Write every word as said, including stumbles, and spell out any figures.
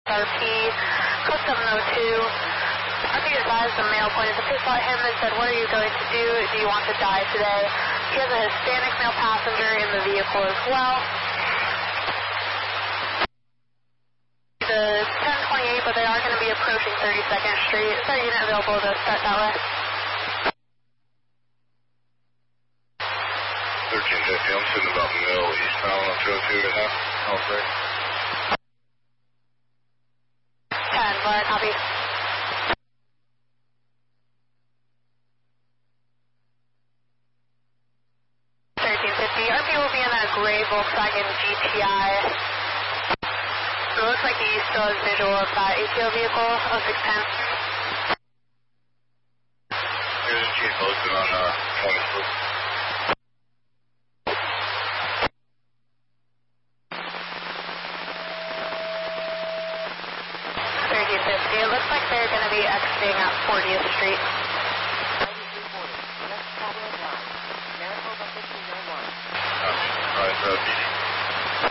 R P, code seven oh two. R P advised the male pointed the pistol at him and said, what are you going to do? Do you want to die today? He has a Hispanic male passenger in the vehicle as well. The ten twenty-eight, but they are going to be approaching thirty-second Street. Is there a unit available to start that way? thirteen fifty, I'm sitting about middle eastbound on two oh two right now. Oh, great. ten, but copy. thirteen fifty, R P will be in that gray Volkswagen G T I. So it looks like he still has visual of that A T O vehicle, oh six ten. Here's a chief posted on uh, twentieth. thirteen fifty, it looks like they're going to be exiting at fortieth Street. Alright, uh, B D.